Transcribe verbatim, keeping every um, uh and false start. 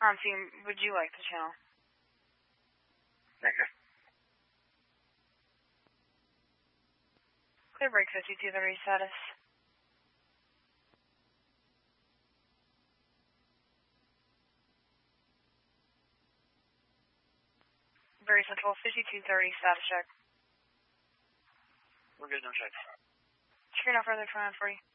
On team, would you like the channel? Negative. Clear break fifty-two thirty status. Very Central, fifty-two thirty status check. We're good, no check. Screen out further, twenty-nine forty.